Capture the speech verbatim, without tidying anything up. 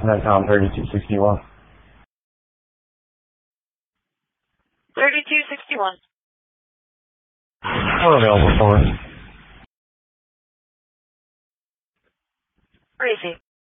Tom, thirty-two sixty-one. thirty-two sixty-one. I'm available for it. Where is he?